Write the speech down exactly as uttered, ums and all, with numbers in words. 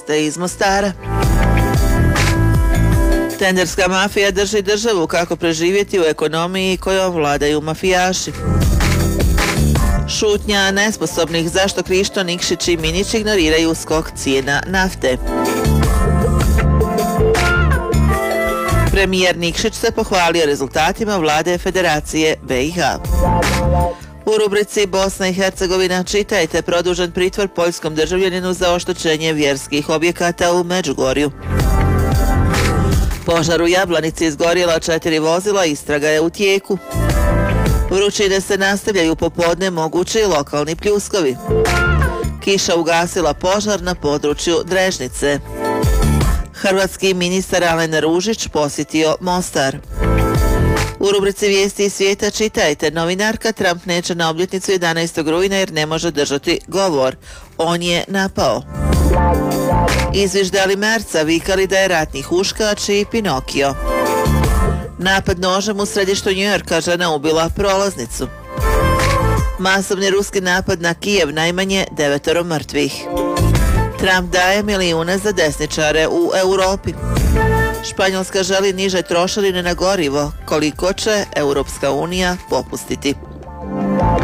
iz Mostara. Tenderska mafija drži državu, kako preživjeti u ekonomiji kojom vladaju mafijaši. Šutnja nesposobnih, zašto Krišto Nikšić i Minić ignoriraju skok cijena nafte. Premijer Nikšić se pohvalio rezultatima vlade Federacije B i H. U rubrici Bosna i Hercegovina čitajte: produžen pritvor poljskom državljaninu za oštećenje vjerskih objekata u Međugorju. Požar u Jablanici, izgorjela četiri vozila, istraga je u tijeku. Vrućine se nastavljaju popodne, mogući lokalni pljuskovi. Kiša ugasila požar na području Drežnice. Hrvatski ministar Alen Ružić posjetio Mostar. U rubrici Vijesti iz svijeta čitajte: novinarka: Trump neće na obljetnicu jedanaestog rujna jer ne može držati govor. On je napao. Izviždali Merca, vikali da je ratni huškač i Pinokio. Napad nožem u središtu Njujorka, žena ubila prolaznicu. Masovni ruski napad na Kijev, najmanje devetoro mrtvih. Trump daje milijune za desničare u Europi. Španjolska želi niže trošarine na gorivo, koliko će Europska unija popustiti.